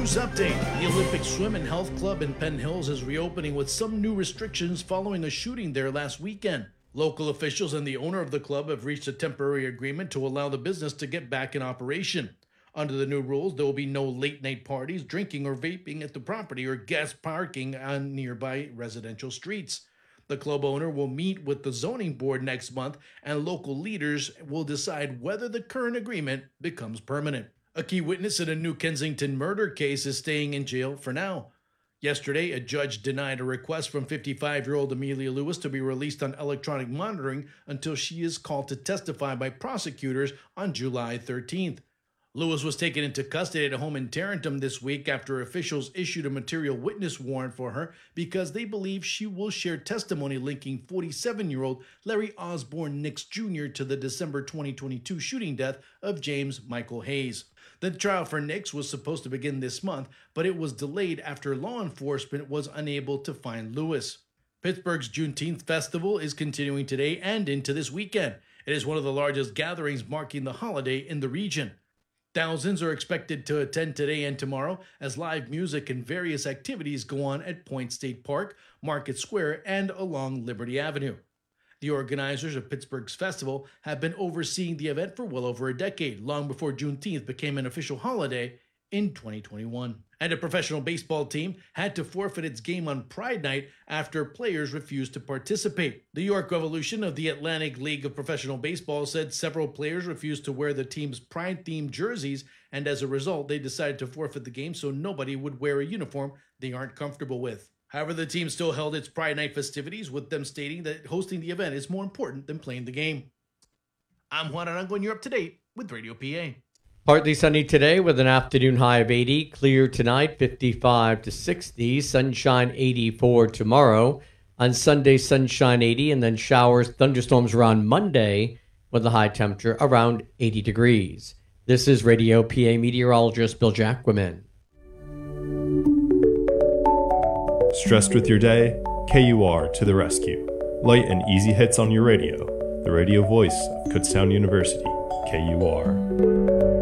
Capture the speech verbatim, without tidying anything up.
News update. The Olympic Swim and Health Club in Penn Hills is reopening with some new restrictions following a shooting there last weekend. Local officials and the owner of the club have reached a temporary agreement to allow the business to get back in operation. Under the new rules, there will be no late-night parties, drinking or vaping at the property, or guest parking on nearby residential streets. The club owner will meet with the zoning board next month, and local leaders will decide whether the current agreement becomes permanent. A key witness in a New Kensington murder case is staying in jail for now. Yesterday, a judge denied a request from fifty-five-year-old Amelia Lewis to be released on electronic monitoring until she is called to testify by prosecutors on July thirteenth. Lewis was taken into custody at a home in Tarentum this week after officials issued a material witness warrant for her because they believe she will share testimony linking forty-seven-year-old Larry Osborne Nix Junior to the December twenty twenty-two shooting death of James Michael Hayes. The trial for Nix was supposed to begin this month, but it was delayed after law enforcement was unable to find Lewis. Pittsburgh's Juneteenth Festival is continuing today and into this weekend. It is one of the largest gatherings marking the holiday in the region. Thousands are expected to attend today and tomorrow as live music and various activities go on at Point State Park, Market Square, and along Liberty Avenue. The organizers of Pittsburgh's festival have been overseeing the event for well over a decade, long before Juneteenth became an official holiday in twenty twenty-one. And a professional baseball team had to forfeit its game on Pride Night after players refused to participate. The York Revolution of the Atlantic League of Professional Baseball said several players refused to wear the team's Pride-themed jerseys, and as a result, they decided to forfeit the game so nobody would wear a uniform they aren't comfortable with. However, the team still held its Pride Night festivities, with them stating that hosting the event is more important than playing the game. I'm Juan Arango, and you're up to date with Radio P A. Partly sunny today with an afternoon high of eighty. Clear tonight, fifty-five to sixty. Sunshine, eighty-four tomorrow. On Sunday, sunshine, eighty, and then showers, thunderstorms around Monday with a high temperature around eighty degrees. This is Radio P A meteorologist Bill Jacquemin. Stressed with your day? K U R to the rescue. Light and easy hits on your radio. The radio voice of Kutztown University, K U R.